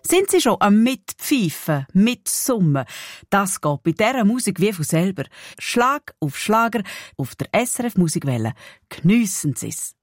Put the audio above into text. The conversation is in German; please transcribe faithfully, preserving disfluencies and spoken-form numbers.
Sind Sie schon am Mitpfeifen, Mitsummen? Das geht bei dieser Musik wie von selber. Schlag auf Schlager auf der S R F Musikwelle. Geniessen Sie es.